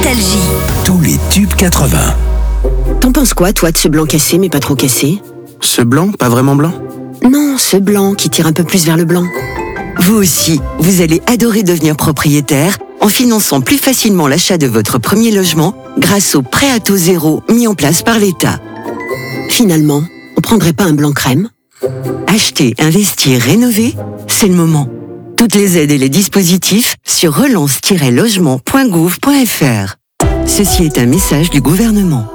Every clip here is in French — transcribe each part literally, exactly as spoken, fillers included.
Nostalgie. Tous les tubes quatre-vingts. T'en penses quoi, toi, de ce blanc cassé, mais pas trop cassé? Ce blanc, pas vraiment blanc? Non, ce blanc qui tire un peu plus vers le blanc. Vous aussi, vous allez adorer devenir propriétaire en finançant plus facilement l'achat de votre premier logement grâce au prêt à taux zéro mis en place par l'État. Finalement, on prendrait pas un blanc crème? Acheter, investir, rénover, c'est le moment. Toutes les aides et les dispositifs sur relance tiret logement point gouv point f r. Ceci est un message du gouvernement.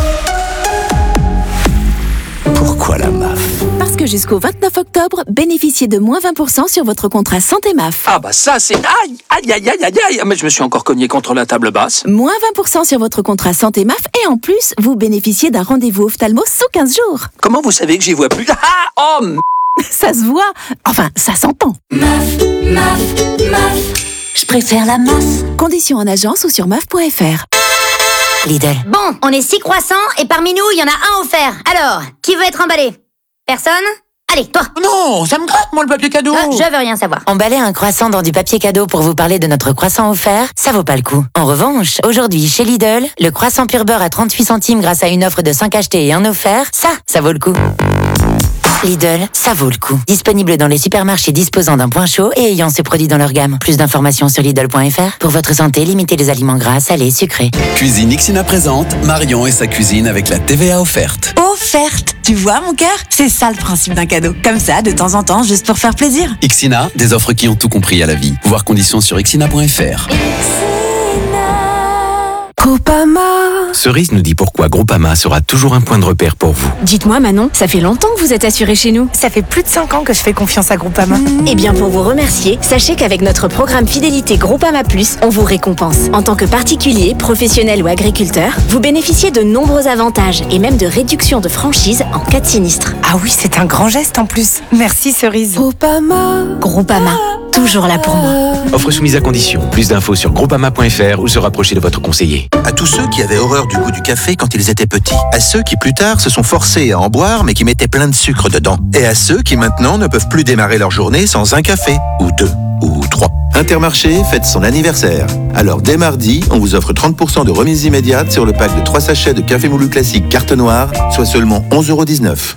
Pourquoi la M A F? Parce que jusqu'au vingt-neuf octobre, bénéficiez de moins vingt pour cent sur votre contrat santé M A F. Ah bah ça c'est... Aïe, aïe, aïe, aïe, aïe, aïe. Mais je me suis encore cogné contre la table basse. Moins vingt pour cent sur votre contrat santé M A F et en plus, vous bénéficiez d'un rendez-vous ophtalmo sous quinze jours. Comment vous savez que j'y vois plus? Ah, oh m... Ça se voit. Enfin, ça s'entend. M A F, M A F, M A F. Je préfère la M A F. Conditions en agence ou sur M A F point f r. Lidl. Bon, on est six croissants et parmi nous, il y en a un offert. Alors, qui veut être emballé? Personne? Allez, toi. Non, ça me gratte, moi, le papier cadeau. Euh, je veux rien savoir. Emballer un croissant dans du papier cadeau pour vous parler de notre croissant offert, ça vaut pas le coup. En revanche, aujourd'hui, chez Lidl, le croissant pur beurre à trente-huit centimes grâce à une offre de cinq achetés et un offert, ça, ça vaut le coup. Lidl, ça vaut le coup. Disponible dans les supermarchés disposant d'un point chaud et ayant ces produits dans leur gamme. Plus d'informations sur Lidl point f r. Pour votre santé, limitez les aliments gras, salés, sucrés. Cuisine Ixina présente Marion et sa cuisine avec la T V A offerte. Offerte. Tu vois, mon cœur, c'est ça le principe d'un cadeau. Comme ça, de temps en temps, juste pour faire plaisir. Ixina, des offres qui ont tout compris à la vie. Voir conditions sur ixina point f r. Groupama. Cerise nous dit pourquoi Groupama sera toujours un point de repère pour vous. Dites-moi Manon, ça fait longtemps que vous êtes assurée chez nous. Ça fait plus de cinq ans que je fais confiance à Groupama. Mmh. Eh bien pour vous remercier, sachez qu'avec notre programme Fidélité Groupama Plus, on vous récompense. En tant que particulier, professionnel ou agriculteur, vous bénéficiez de nombreux avantages et même de réductions de franchise en cas de sinistre. Ah oui, c'est un grand geste en plus. Merci Cerise. Groupama. Groupama, toujours là pour moi. Offre soumise à condition. Plus d'infos sur groupama point f r ou se rapprocher de votre conseiller. À tous ceux qui avaient horreur du goût du café quand ils étaient petits. À ceux qui plus tard se sont forcés à en boire mais qui mettaient plein de sucre dedans. Et à ceux qui maintenant ne peuvent plus démarrer leur journée sans un café, ou deux, ou trois. Intermarché fête son anniversaire. Alors dès mardi, on vous offre trente pour cent de remise immédiate sur le pack de trois sachets de café moulu classique carte noire, soit seulement onze euros dix-neuf.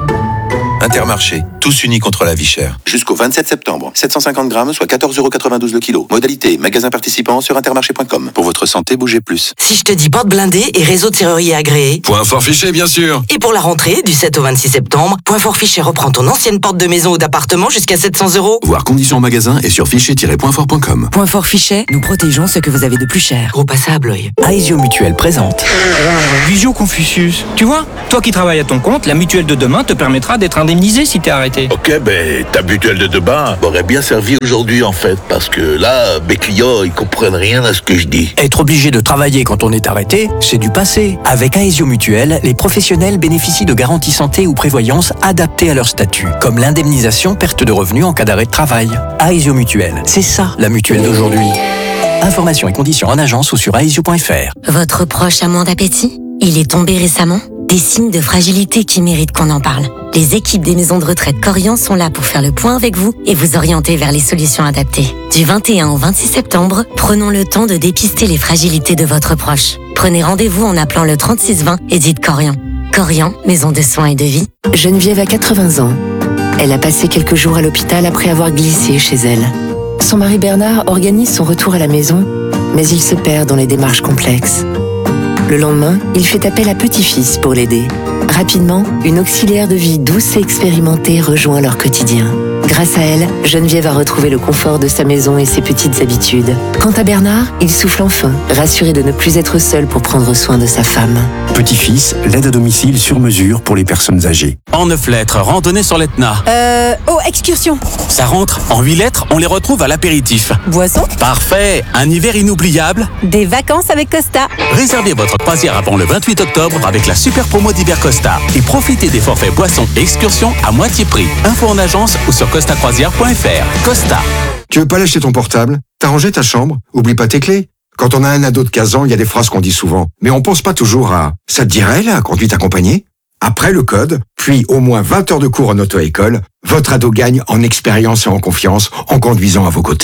Intermarché, tous unis contre la vie chère. Jusqu'au vingt-sept septembre, sept cent cinquante grammes, soit quatorze euros quatre-vingt-douze le kilo. Modalité, magasin participant sur intermarché point com. Pour votre santé, bougez plus. Si je te dis porte blindée et réseau de serrurier agréé. Point fort fiché, bien sûr. Et pour la rentrée, du sept au vingt-six septembre, Point fort fiché reprend ton ancienne porte de maison ou d'appartement jusqu'à sept cents euros. Voir conditions en magasin et sur fichier tiret point fort point com. Point fort fiché, nous protégeons ce que vous avez de plus cher. Gros passage à Bloy. Aesio Mutuelle présente Visio Confucius. Tu vois, toi qui travailles à ton compte, la mutuelle de demain te permettra d'être indemnisé si t'es arrêté. Ok, ben ta mutuelle de demain m'aurait bien servi aujourd'hui en fait, parce que là, mes clients, ils comprennent rien à ce que je dis. Être obligé de travailler quand on est arrêté, c'est du passé. Avec Aesio Mutuelle, les professionnels bénéficient de garanties santé ou prévoyance adaptées à leur statut, comme l'indemnisation perte de revenus en cas d'arrêt de travail. Aesio Mutuelle, c'est ça la mutuelle d'aujourd'hui. Informations et conditions en agence ou sur aesio point f r. Votre proche a moins d'appétit? Il est tombé récemment? Des signes de fragilité qui méritent qu'on en parle. Les équipes des maisons de retraite Corian sont là pour faire le point avec vous et vous orienter vers les solutions adaptées. Du vingt et un au vingt-six septembre, prenons le temps de dépister les fragilités de votre proche. Prenez rendez-vous en appelant le trente-six vingt et dites Corian. Corian, maison de soins et de vie. Geneviève a quatre-vingts ans. Elle a passé quelques jours à l'hôpital après avoir glissé chez elle. Son mari Bernard organise son retour à la maison, mais il se perd dans les démarches complexes. Le lendemain, il fait appel à petit-fils pour l'aider. Rapidement, une auxiliaire de vie douce et expérimentée rejoint leur quotidien. Grâce à elle, Geneviève a retrouvé le confort de sa maison et ses petites habitudes. Quant à Bernard, il souffle enfin, rassuré de ne plus être seul pour prendre soin de sa femme. Petit-fils, l'aide à domicile sur mesure pour les personnes âgées. En neuf lettres, randonnée sur l'Etna. Euh... Oh, excursion. Ça rentre. En huit lettres, on les retrouve à l'apéritif. Boisson. Parfait. Un hiver inoubliable. Des vacances avec Costa. Réservez votre croisière avant le vingt-huit octobre avec la super promo d'hiver Costa. Et profitez des forfaits boissons et excursions à moitié prix. Info en agence ou sur costa croisière point f r. Costa. Tu veux pas lâcher ton portable? T'as rangé ta chambre? Oublie pas tes clés. Quand on a un ado de quinze ans, il y a des phrases qu'on dit souvent. Mais on pense pas toujours à « ça te dirait, la conduite accompagnée ?» Après le code, puis au moins vingt heures de cours en auto-école, votre ado gagne en expérience et en confiance en conduisant à vos côtés.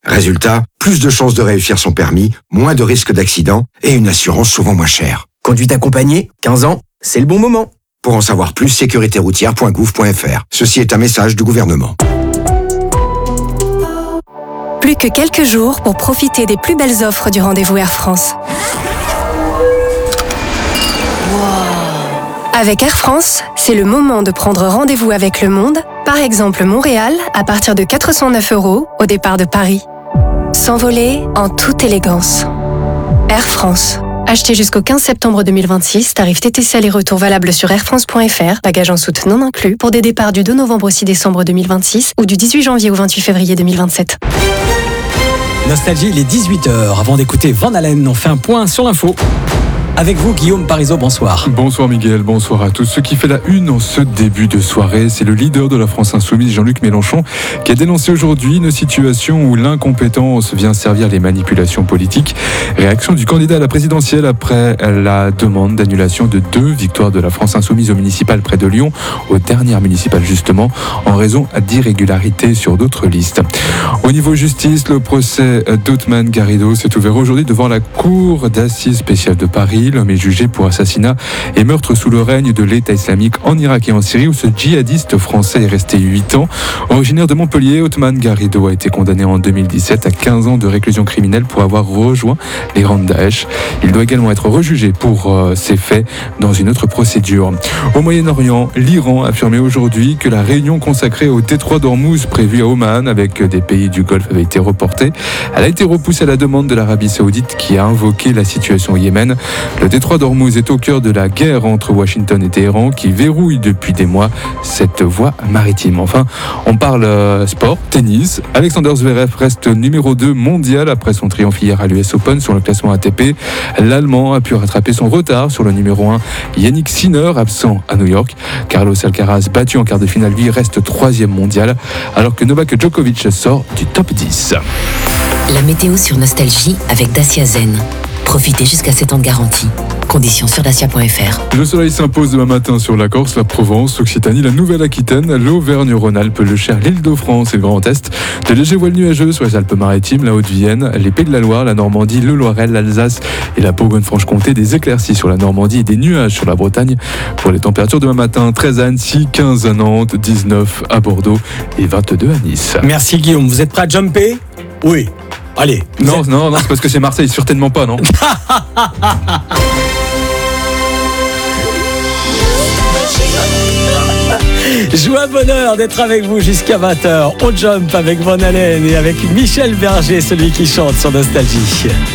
Résultat, plus de chances de réussir son permis, moins de risques d'accident et une assurance souvent moins chère. Conduite accompagnée, quinze ans, c'est le bon moment. Pour en savoir plus, sécurité routière point gouv point f r. Ceci est un message du gouvernement. Plus que quelques jours pour profiter des plus belles offres du rendez-vous Air France. Avec Air France, c'est le moment de prendre rendez-vous avec le monde, par exemple Montréal, à partir de quatre cent neuf euros au départ de Paris. S'envoler en toute élégance. Air France. Achetez jusqu'au quinze septembre deux mille vingt-six, tarif T T C aller-retour valable sur air france point f r, bagages en soute non inclus, pour des départs du deux novembre au six décembre deux mille vingt-six ou du dix-huit janvier au vingt-huit février deux mille vingt-sept. Nostalgie, il est dix-huit heures. Avant d'écouter Van Halen, on fait un point sur l'info. Avec vous, Guillaume Parisot, bonsoir. Bonsoir Miguel, bonsoir à tous. Ce qui fait la une en ce début de soirée, c'est le leader de la France Insoumise, Jean-Luc Mélenchon, qui a dénoncé aujourd'hui une situation où l'incompétence vient servir les manipulations politiques. Réaction du candidat à la présidentielle après la demande d'annulation de deux victoires de la France Insoumise au municipal près de Lyon, aux dernières municipales justement, en raison d'irrégularités sur d'autres listes. Au niveau justice, le procès d'Othman Garrido s'est ouvert aujourd'hui devant la cour d'assises spéciale de Paris. L'homme est jugé pour assassinat et meurtre sous le règne de l'État islamique en Irak et en Syrie, où ce djihadiste français est resté huit ans. Originaire de Montpellier, Othman Garrido a été condamné en deux mille dix-sept à quinze ans de réclusion criminelle pour avoir rejoint les rangs de Daesh. Il doit également être rejugé pour euh, ces faits dans une autre procédure. Au Moyen-Orient, l'Iran a affirmé aujourd'hui que la réunion consacrée au détroit d'Ormuz prévue à Oman avec des pays du Golfe avait été reportée. Elle a été repoussée à la demande de l'Arabie Saoudite qui a invoqué la situation au Yémen. Le détroit d'Ormuz est au cœur de la guerre entre Washington et Téhéran qui verrouille depuis des mois cette voie maritime. Enfin, on parle euh, sport, tennis. Alexander Zverev reste numéro deux mondial après son triomphe hier à l'U S Open sur le classement A T P. L'Allemand a pu rattraper son retard sur le numéro un, Yannick Sinner, absent à New York. Carlos Alcaraz, battu en quart de finale, lui reste troisième mondial, alors que Novak Djokovic sort du top dix. La météo sur Nostalgie avec Dacia Zen. Profitez jusqu'à sept ans de garantie. Conditions sur dacia point f r. Le soleil s'impose demain matin sur la Corse, la Provence, l'Occitanie, la Nouvelle-Aquitaine, l'Auvergne-Rhône-Alpes, le Cher, l'Île-de-France et le Grand Est. De légers voiles nuageux sur les Alpes-Maritimes, la Haute-Vienne, les Pays de la Loire, la Normandie, le Loiret, l'Alsace et la Bourgogne-Franche-Comté. Des éclaircies sur la Normandie et des nuages sur la Bretagne. Pour les températures demain matin, treize à Annecy, quinze à Nantes, dix-neuf à Bordeaux et vingt-deux à Nice. Merci Guillaume. Vous êtes prêt à jumper ? Oui. Allez. Non, êtes... non, non, c'est parce que c'est Marseille, certainement pas, non. Joie, bonheur d'être avec vous jusqu'à vingt heures. On jump avec Van Halen et avec Michel Berger, celui qui chante sur Nostalgie.